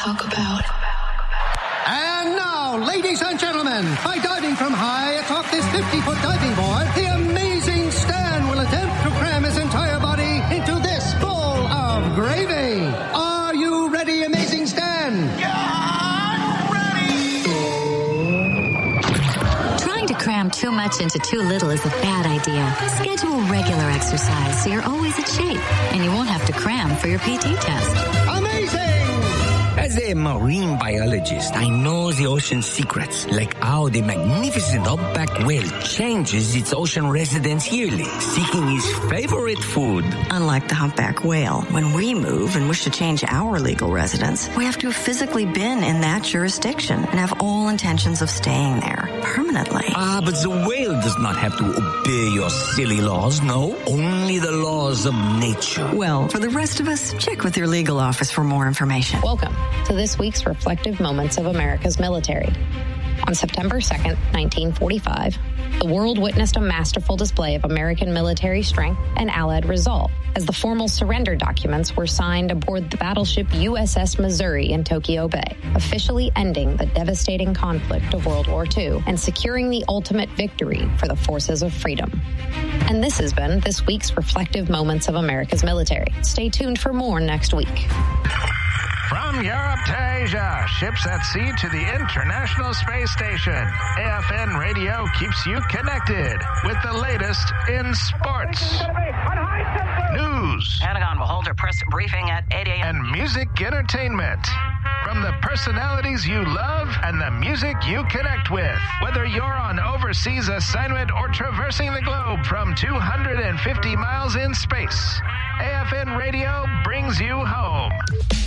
talk about. And now, ladies and gentlemen, by diving from high atop this 50-foot diving board, the amazing Stan will attempt to cram his entire body into this bowl of gravy. Are you ready, amazing Stan? Yeah, I'm ready! Trying to cram too much into too little is a bad idea. Schedule regular exercise so you're always in shape, and you won't have to cram for your PT test. Amazing! As a marine biologist, I know the ocean's secrets, like how the magnificent humpback whale changes its ocean residence yearly, seeking his favorite food. Unlike the humpback whale, when we move and wish to change our legal residence, we have to have physically been in that jurisdiction and have all intentions of staying there permanently. But the whale does not have to obey your silly laws, no. Only the laws of nature. Well, for the rest of us, check with your legal office for more information. Welcome to this week's Reflective Moments of America's Military. On September 2nd, 1945, the world witnessed a masterful display of American military strength and Allied resolve as the formal surrender documents were signed aboard the battleship USS Missouri in Tokyo Bay, officially ending the devastating conflict of World War II and securing the ultimate victory for the forces of freedom. And this has been this week's Reflective Moments of America's Military. Stay tuned for more next week. From Europe to Asia, ships at sea to the International Space Station, AFN Radio keeps you connected with the latest in sports, news, Pentagon will hold a press briefing at 8 a.m. and music entertainment. From the personalities you love and the music you connect with. Whether you're on overseas assignment or traversing the globe from 250 miles in space, AFN Radio brings you home.